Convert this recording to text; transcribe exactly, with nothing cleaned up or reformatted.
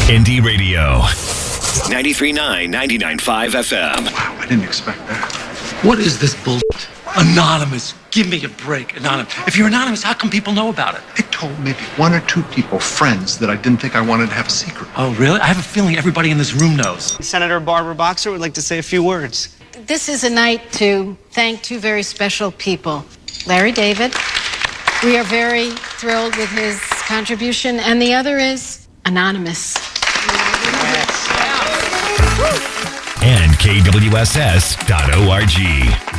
Indie Radio. ninety-three point nine, ninety-nine point five F M. Wow, I didn't expect that. What is this bull? Anonymous. Give me a break, Anonymous. If you're anonymous, how come people know about it? I told maybe one or two people, friends, that I didn't think I wanted to have a secret. Oh, really? I have a feeling everybody in this room knows. Senator Barbara Boxer would like to say a few words. This is a night to thank two very special people. Larry David. We are very thrilled with his contribution. And the other is Anonymous. And K W S S dot org.